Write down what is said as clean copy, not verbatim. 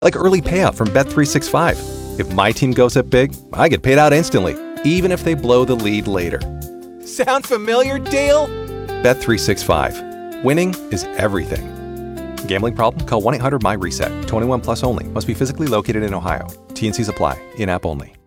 Like early payout from Bet365. If my team goes up big, I get paid out instantly, even if they blow the lead later. Sound familiar, Dale? Bet365. Winning is everything. Gambling problem? Call 1-800-MY-RESET. 21 plus only. Must be physically located in Ohio. T&Cs apply. In-app only.